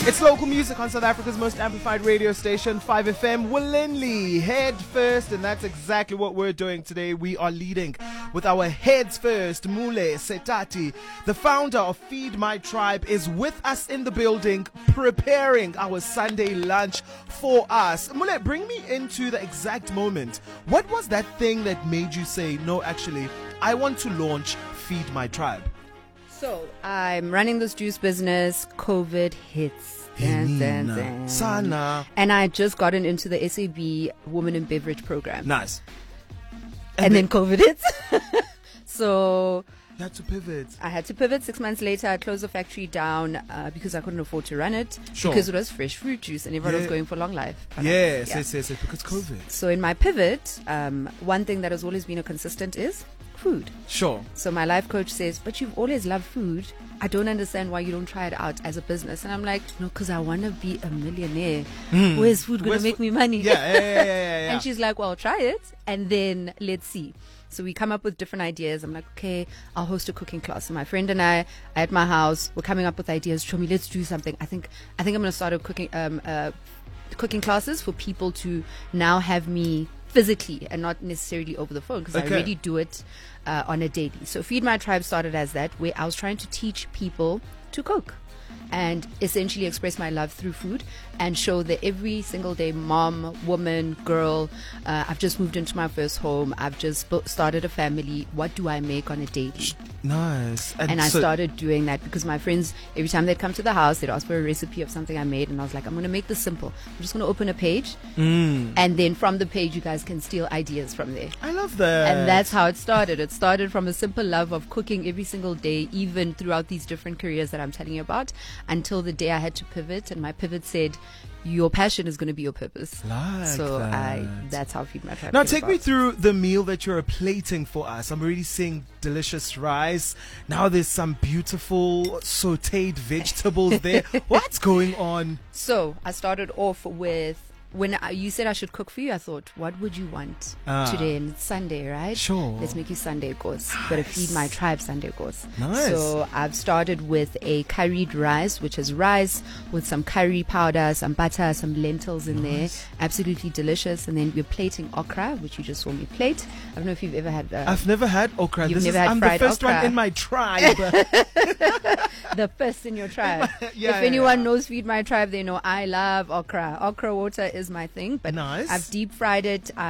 It's local music on South Africa's most amplified radio station, 5FM. Willingly, head first, and that's exactly what we're doing today. We are leading with our heads first. Mule Setati, the founder of Feed My Tribe, is with us in the building, preparing our Sunday lunch for us. Mule, bring me into the exact moment. What was that thing that made you say, no, actually, I want to launch Feed My Tribe? So I'm running this juice business. COVID hits. Sana. And I had just gotten into the SAB Women in Beverage program. Nice. And then COVID hits. So you had to pivot. I had to pivot. 6 months later, I closed the factory down because I couldn't afford to run it. Sure. Because it was fresh fruit juice and everyone was going for long life. Yes, because COVID. So in my pivot, one thing that has always been a consistent is food. Sure. So my life coach says, but you've always loved food. I don't understand why you don't try it out as a business. And I'm like, no, because I want to be a millionaire. Where's food going to make me money? Yeah. And she's like, well, try it and then let's see. So we come up with different ideas. I'm like, okay, I'll host a cooking class. So my friend and I at my house, we're coming up with ideas. Show me, let's do something. I think I'm going to start a cooking classes for people to now have me physically and not necessarily over the phone, because I already do it on a daily. So Feed My Tribe started as that, where I was trying to teach people to cook and essentially express my love through food and show that every single day, mom, woman, girl, I've just moved into my first home, I've just started a family, what do I make on a daily? Nice. And I started doing that because my friends, every time they'd come to the house, they'd ask for a recipe of something I made, and I was like, I'm going to make this simple. I'm just going to open a page, and then from the page you guys can steal ideas from there. I love that. And that's how it started. It started from a simple love of cooking every single day, even throughout these different careers that I'm telling you about, until the day I had to pivot, and my pivot said, your passion is going to be your purpose. That's how Feed My Tribe. Now take me through the meal that you're plating for us. I'm already seeing delicious rice. Now there's some beautiful sauteed vegetables there. What's going on? So I started off with, when you said I should cook for you, I thought, what would you want today? And it's Sunday, right? Sure. Let's make you Sunday course. Nice. Gotta Feed My Tribe Sunday course. Nice. So I've started with a curried rice, which is rice with some curry powder, some butter, some lentils in there. Absolutely delicious. And then we're plating okra, which you just saw me plate. I don't know if you've ever had. I've never had okra. I'm the first okra. one in my tribe. The first in your tribe. If anyone knows Feed My Tribe, they know I love okra. Okra water is my thing, but nice. I've deep fried it.